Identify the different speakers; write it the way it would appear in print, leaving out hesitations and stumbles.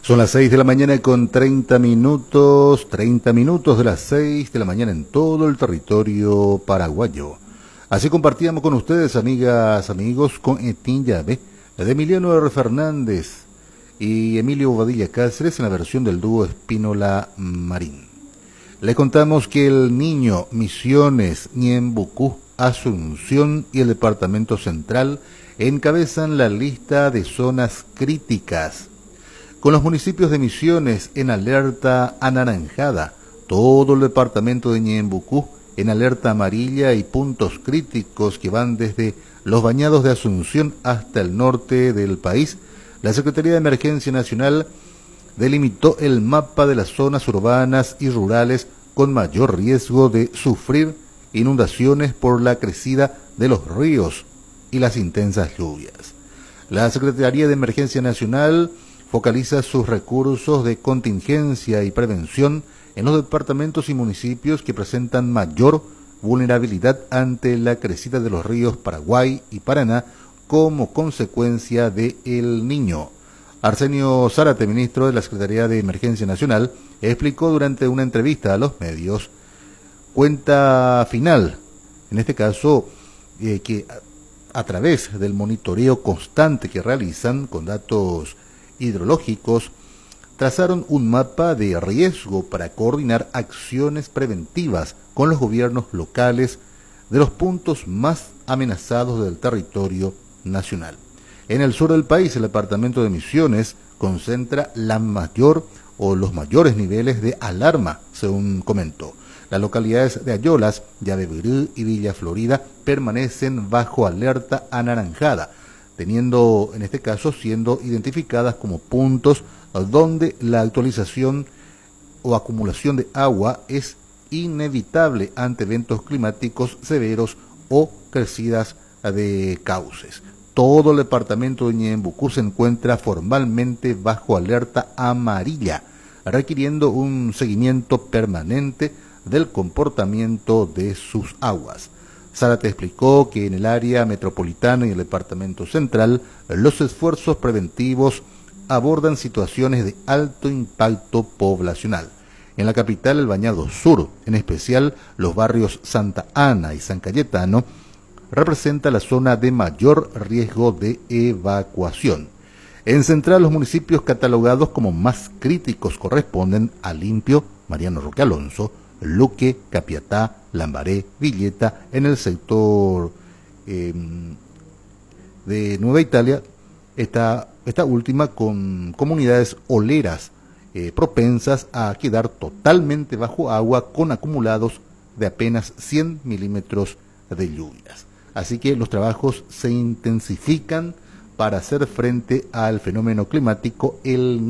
Speaker 1: Son las 6 de la mañana con 30 minutos, 30 minutos de las 6 de la mañana en todo el territorio paraguayo. Así compartíamos con ustedes, amigas, amigos, con Etín Llave, de Emiliano R. Fernández y Emilio Bobadilla Cáceres en la versión del dúo Espínola Marín. Le contamos que el Niño, Misiones, Ñembucú, Asunción y el Departamento Central encabezan la lista de zonas críticas, con los municipios de Misiones en alerta anaranjada, todo el departamento de Ñembucú en alerta amarilla y puntos críticos que van desde los bañados de Asunción hasta el norte del país. La Secretaría de Emergencia Nacional delimitó el mapa de las zonas urbanas y rurales con mayor riesgo de sufrir inundaciones por la crecida de los ríos y las intensas lluvias. La Secretaría de Emergencia Nacional focaliza sus recursos de contingencia y prevención en los departamentos y municipios que presentan mayor vulnerabilidad ante la crecida de los ríos Paraguay y Paraná como consecuencia de El Niño. Arsenio Zárate, ministro de la Secretaría de Emergencia Nacional, explicó durante una entrevista a los medios cuenta final, en este caso, que a través del monitoreo constante que realizan con datos hidrológicos, trazaron un mapa de riesgo para coordinar acciones preventivas con los gobiernos locales de los puntos más amenazados del territorio nacional. En el sur del país, el departamento de Misiones concentra la mayor o los mayores niveles de alarma, según comentó. Las localidades de Ayolas, Llavevirú y Villa Florida permanecen bajo alerta anaranjada, teniendo en este caso siendo identificadas como puntos donde la actualización o acumulación de agua es inevitable ante eventos climáticos severos o crecidas de cauces. Todo el departamento de Ñembucú se encuentra formalmente bajo alerta amarilla, requiriendo un seguimiento permanente del comportamiento de sus aguas. Zárate explicó que en el área metropolitana y el departamento central, los esfuerzos preventivos abordan situaciones de alto impacto poblacional. En la capital, el Bañado Sur, en especial los barrios Santa Ana y San Cayetano, representa la zona de mayor riesgo de evacuación. En Central, los municipios catalogados como más críticos corresponden a Limpio, Mariano Roque Alonso, Luque, Capiatá, Lambaré, Villeta. En el sector de Nueva Italia, esta última con comunidades oleras propensas a quedar totalmente bajo agua con acumulados de apenas 100 milímetros de lluvias. Así que los trabajos se intensifican para hacer frente al fenómeno climático El